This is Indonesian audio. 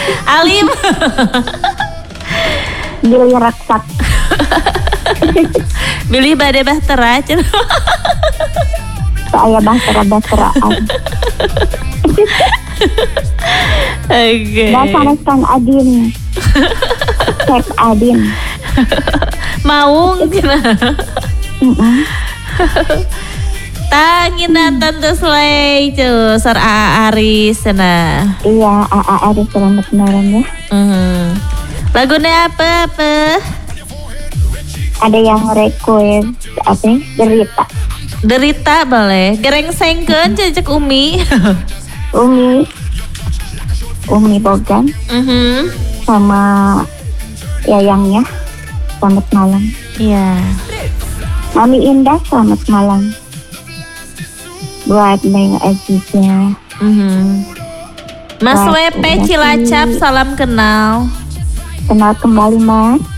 Alim. Billy Raksak. Billy bade bahtera. Saya bahtera-bahteraan. Oke. Dasarkan Adin. Cek Adin. Maung cina. Tangina Tante Slay cu Sar Aa Aris cenah. Iya, Aa Aris selamat malam ya. Lagunya apa? Ada yang request apa? Derita. Derita boleh. Gerengsengkeun cecek Umi. Umi Bogan. Sama Yayangnya. Selamat malam. Iya. Mami Indah selamat malam. Buat Neng Aziznya. Mas WP Cilacap salam kenal. Kenal kembali Mas.